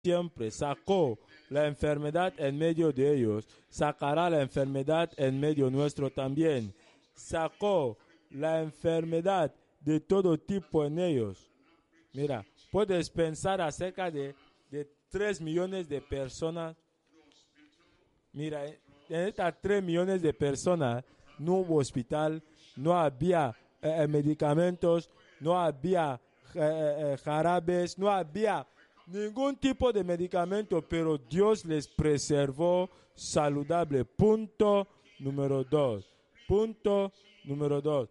siempre. Sacó la enfermedad en medio de ellos. Sacará la enfermedad en medio nuestro también. Sacó la enfermedad de todo tipo en ellos. Mira, puedes pensar acerca de 3 millones de personas. Mira, en estas 3 millones de personas no hubo hospital, no había medicamentos, no había jarabes, no había ningún tipo de medicamento, pero Dios les preservó saludable. Punto número 2. Punto número 2.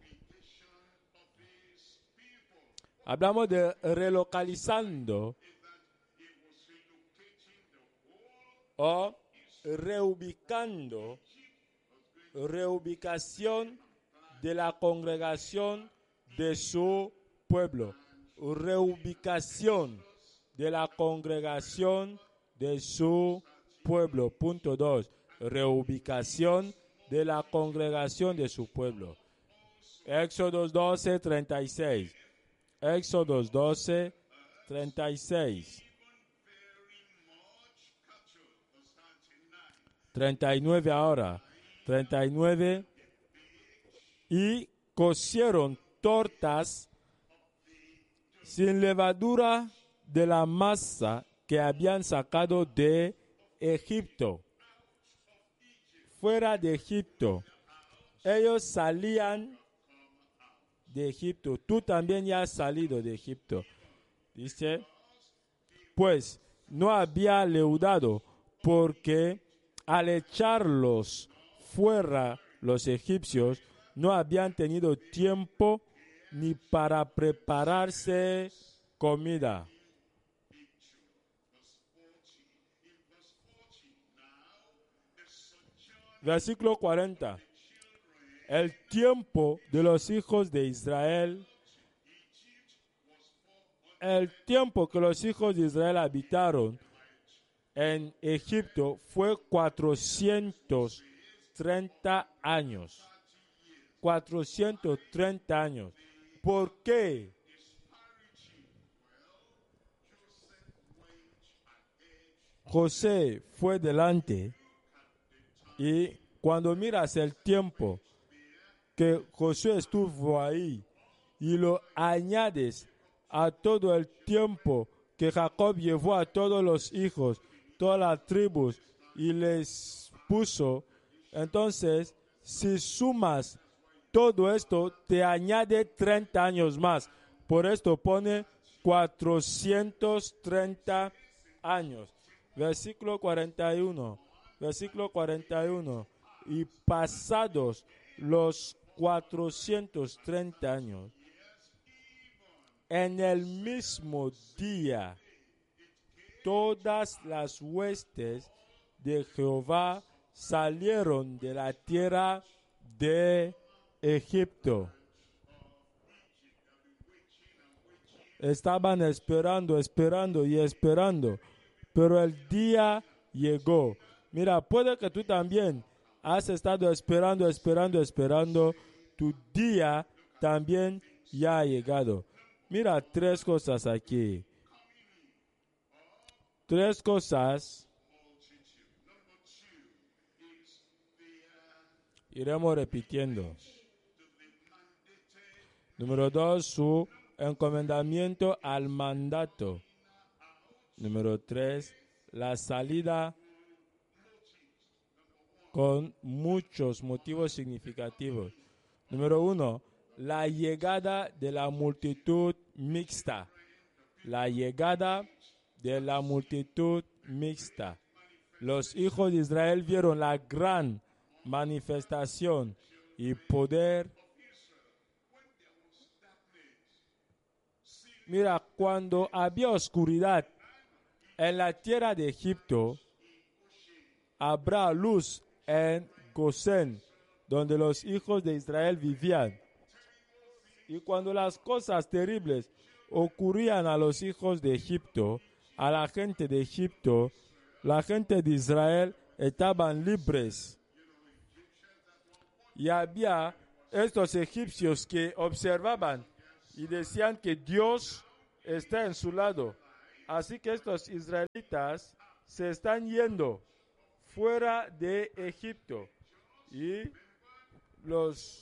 Hablamos de relocalizando o reubicación de la congregación de su pueblo. Reubicación de la congregación de su pueblo. Punto 2. Reubicación de la congregación de su pueblo. Éxodo 12, 36. Éxodo 12, 36. 39 ahora. 39. Y cocieron tortas sin levadura de la masa que habían sacado de Egipto. Fuera de Egipto. Ellos salían de Egipto. Tú también ya has salido de Egipto. Dice, pues no había leudado, porque al echarlos fuera los egipcios, no habían tenido tiempo ni para prepararse comida. Versículo 40. El tiempo de los hijos de Israel, el tiempo que los hijos de Israel habitaron en Egipto fue 430 años. 430 años. ¿Por qué? José fue delante, y cuando miras el tiempo que Josué estuvo ahí y lo añades a todo el tiempo que Jacob llevó a todos los hijos, todas las tribus, y les puso, entonces si sumas todo esto, te añade 30 años más. Por esto pone 430 años. Versículo 41. Versículo 41. Y pasados los 430 años, en el mismo día, todas las huestes de Jehová salieron de la tierra de Egipto. Estaban esperando y esperando, pero el día llegó. Mira, puede que tú también has estado esperando. Tu día también ya ha llegado. Mira, 3 cosas aquí. 3 cosas. Iremos repitiendo. Número 2, su encomendamiento al mandato. Número 3, la salida con muchos motivos significativos. Número 1, la llegada de la multitud mixta. La llegada de la multitud mixta. Los hijos de Israel vieron la gran manifestación y poder. Mira, cuando había oscuridad en la tierra de Egipto, habrá luz en Gosén, donde los hijos de Israel vivían. Y cuando las cosas terribles ocurrían a los hijos de Egipto, a la gente de Egipto, la gente de Israel estaban libres. Y había estos egipcios que observaban y decían que Dios está en su lado. Así que estos israelitas se están yendo fuera de Egipto y los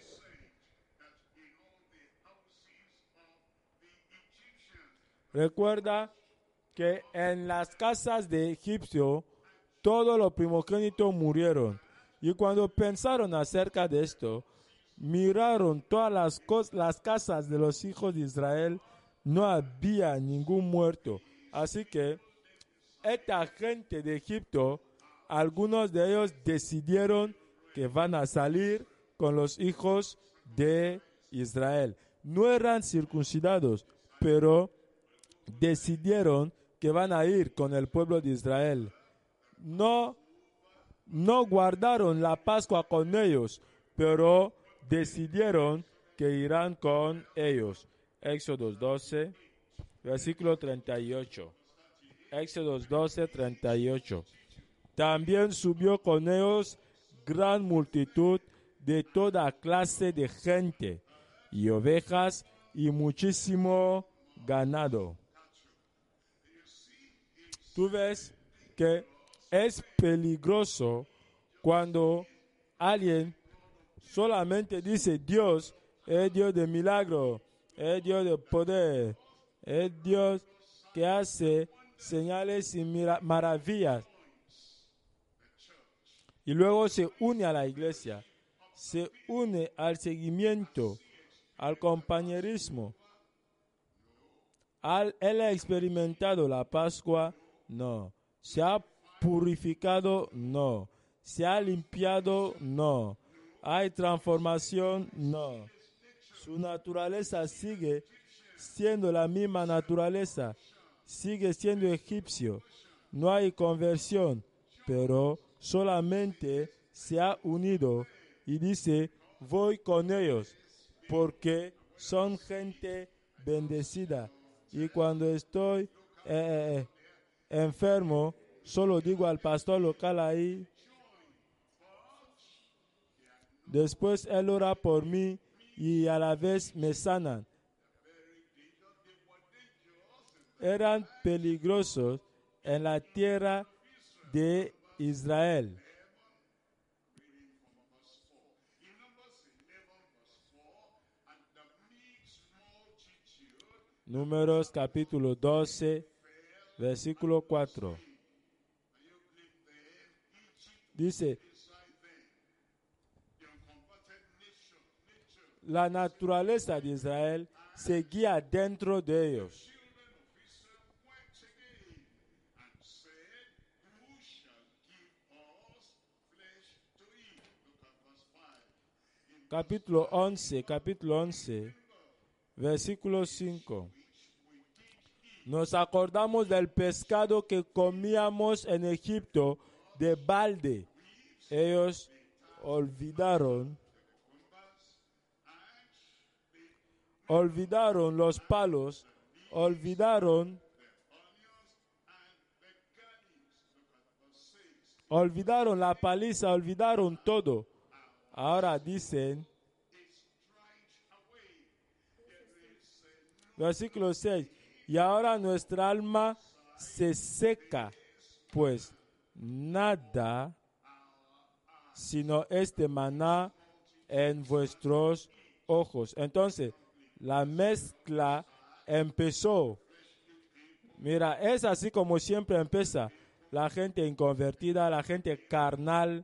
recuerda que en las casas de Egipcio todos los primogénitos murieron. Y cuando pensaron acerca de esto, miraron todas las casas de los hijos de Israel, no había ningún muerto. Así que esta gente de Egipto, algunos de ellos decidieron que van a salir con los hijos de Israel. No eran circuncidados, pero decidieron que van a ir con el pueblo de Israel. No guardaron la Pascua con ellos, pero decidieron que irán con ellos. Éxodo 12, versículo 38. Éxodo 12, 38. También subió con ellos gran multitud de toda clase de gente, y ovejas, y muchísimo ganado. Tú ves que es peligroso cuando alguien solamente dice Dios es Dios de milagro, es Dios de poder, es Dios que hace señales y maravillas. Y luego se une a la iglesia, se une al seguimiento, al compañerismo. ¿Él ha experimentado la Pascua? No. ¿Se ha purificado? No. ¿Se ha limpiado? No. ¿Hay transformación? No. Su naturaleza sigue siendo la misma naturaleza. Sigue siendo egipcio. No hay conversión, pero solamente se ha unido y dice, voy con ellos, porque son gente bendecida. Y cuando estoy enfermo, solo digo al pastor local ahí. Después él ora por mí y a la vez me sanan. Eran peligrosos en la tierra de Israel. Números capítulo 12, versículo 4. Dice, la naturaleza de Israel seguía dentro de ellos. Capítulo 11, versículo 5. Nos acordamos del pescado que comíamos en Egipto de balde. Ellos olvidaron los palos, olvidaron la paliza, olvidaron todo. Ahora dicen, versículo 6, y ahora nuestra alma se seca, pues nada sino este maná en vuestros ojos. Entonces, la mezcla empezó. Mira, es así como siempre empieza. La gente inconvertida, la gente carnal,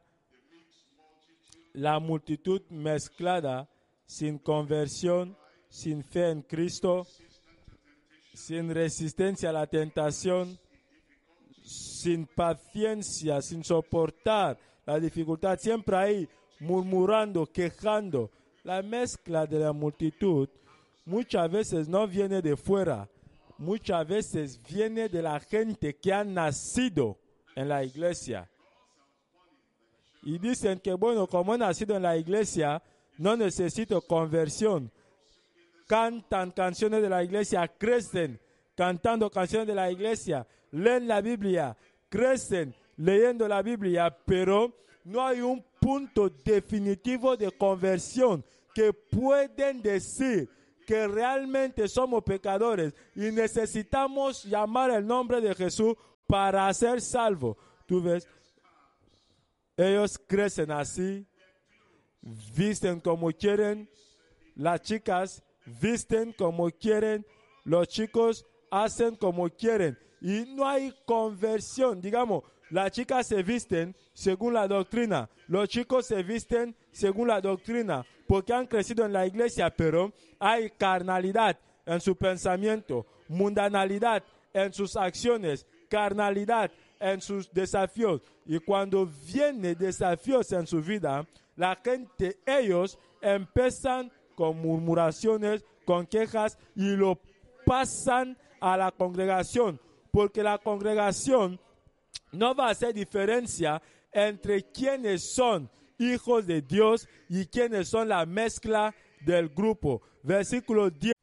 la multitud mezclada, sin conversión, sin fe en Cristo, sin resistencia a la tentación, sin paciencia, sin soportar la dificultad, siempre ahí murmurando, quejando. La mezcla de la multitud muchas veces no viene de fuera, muchas veces viene de la gente que ha nacido en la iglesia. Y dicen que, bueno, como he nacido en la iglesia, no necesito conversión. Cantan canciones de la iglesia, crecen cantando canciones de la iglesia, leen la Biblia, crecen leyendo la Biblia, pero no hay un punto definitivo de conversión que pueden decir que realmente somos pecadores y necesitamos llamar el nombre de Jesús para ser salvos. Tú ves, ellos crecen así, visten como quieren, las chicas visten como quieren, los chicos hacen como quieren y no hay conversión. Digamos, las chicas se visten según la doctrina, los chicos se visten según la doctrina porque han crecido en la iglesia, pero hay carnalidad en su pensamiento, mundanalidad en sus acciones, carnalidad en sus desafíos. Y cuando vienen desafíos en su vida, la gente, ellos empiezan con murmuraciones, con quejas y lo pasan a la congregación, porque la congregación no va a hacer diferencia entre quienes son hijos de Dios y quienes son la mezcla del grupo. Versículo 10.